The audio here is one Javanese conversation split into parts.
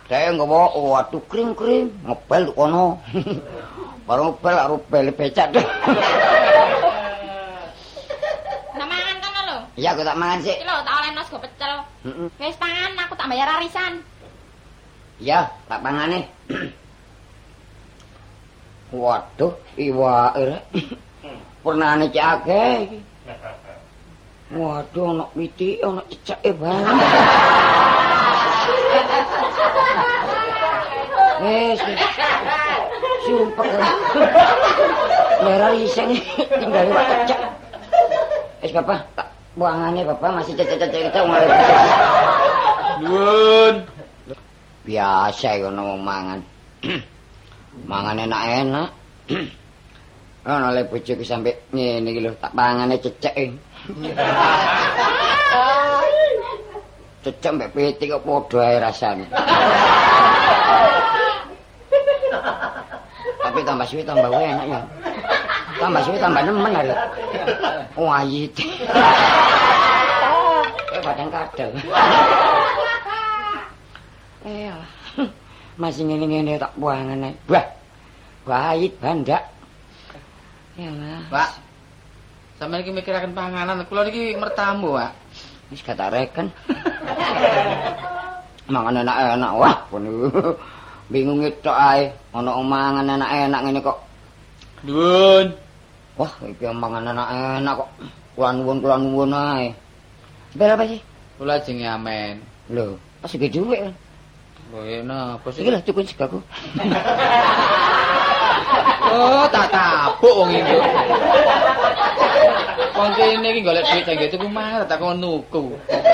Dhek nggawa waduh kring-kring ngobel kono. Baru ngobel karo bel becak. Tak mangan kono lho. Iya aku tak mangan sih. Iki lho tak olehno sego pecel. Wis pangan aku tak bayar arisan. Iya, tak pangane. Waduh, iwake rek. Pernane cek akeh iki. Waduh, ana pitik, ana ceceke banget. Sumpah. Merah iseng tinggal wak cecek. Bapak, tak buangane Bapak masih cecek-cecek kita ngare. Nuwun. Biasa ngono wong mangan. Mangan enak-enak. Ana le bojoku sampe ngene iki lho, tak pangane cecek. Cecek mbek pitik kok padha ae rasane. Tapi tambah suwi tambah enak ya. Tambah suwi tambah nemen lho. Wayit. Padang kadal. Masih ngene-ngene tak buangan ae. Wah. Wayit bandak. Yalah. Pak. Sampeyan iki mikiraken panganan, kula niki mertamu, Pak. Wis gak tak reken. Mangan enak-enak wah pun. Bingung tok ae, ana mangan enak-enak ngene kok. Nuwun. Wah, iki mangan enak-enak kok. Kula nuwun ae. Bel apa sih? Kula jenenge Amen. Lho, pas iki dhuwit kan. Lho napa sih? Iki lho tukun segaku. Oh, tak tabuk wong iki. Wong kene iki golek duit nang tuku mangan tak kon nuku.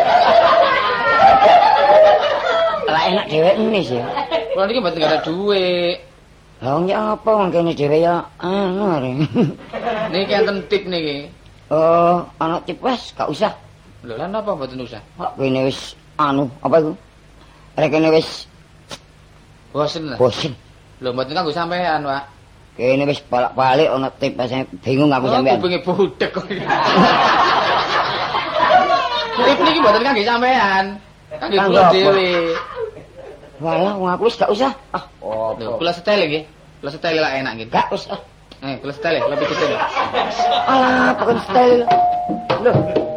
Lah enak dhewek nis ya. Kula niki mboten ada duit. Lah wong ya apa wong kene dhewe ya anu arek. Niki enten tip niki. Oh, ana tip wes gak usah. Lho lan napa mboten usah? Kok kene wis anu apa iku? Rek kene wis Bosen lah. bosen. Lho mboten kanggo sampean, Pak. Kene wis balak-balik ana tip saya bingung aku sampean. Kupinge budek kok. Tip niki mboten kangge sampean. Kangge kula dhewe. Walah wong aku wis gak usah. Ah, Lho, kula setel nggih. Kula setel lah enak nggih. gak wis. Kula setel lebih kecil. Alah, pokoknya style. Loh,